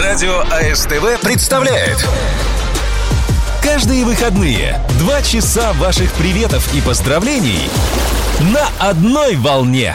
Радио АСТВ представляет каждые выходные 2 часа ваших приветов и поздравлений на одной волне.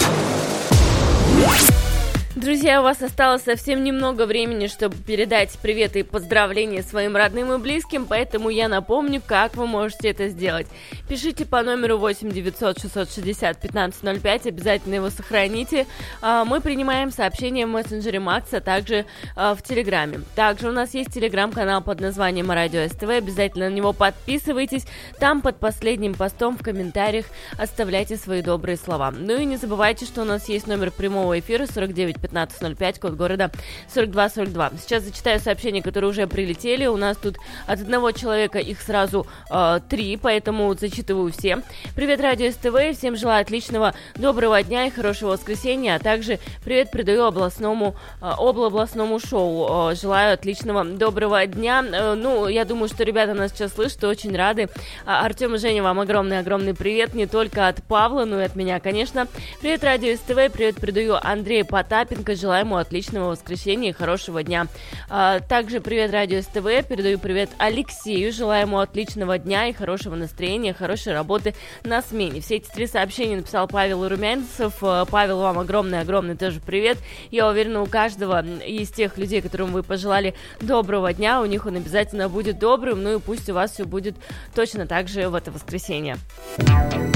Друзья, у вас осталось совсем немного времени, чтобы передать приветы и поздравления своим родным и близким, поэтому я напомню, как вы можете это сделать. Пишите по номеру 8 900 660 1505, обязательно его сохраните. Мы принимаем сообщения в мессенджере Макс, а также в Телеграме. Также у нас есть Телеграм-канал под названием Радио СТВ, обязательно на него подписывайтесь. Там под последним постом в комментариях оставляйте свои добрые слова. Ну и не забывайте, что у нас есть номер прямого эфира 49 1505, код города 4242. Сейчас зачитаю сообщения, которые уже прилетели. У нас тут от одного человека их сразу 3, поэтому зачитываю все. Привет, Радио СТВ, всем желаю отличного доброго дня и хорошего воскресенья, а также привет передаю областному шоу. Желаю отличного доброго дня. Я думаю, что ребята нас сейчас слышат и очень рады. Артем и Женя, вам огромный привет, не только от Павла, но и от меня, конечно. Привет, Радио СТВ, привет передаю Андрею Потапенко. Желаю ему отличного воскресенья и хорошего дня. Также привет, Радио СТВ. Передаю привет Алексею. Желаю ему отличного дня и хорошего настроения, хорошей работы на смене. Все эти 3 сообщения написал Павел Румянцев. Павел, вам огромный тоже привет. Я уверена, у каждого из тех людей, которым вы пожелали доброго дня, у них он обязательно будет добрым. Ну и пусть у вас все будет точно так же в это воскресенье.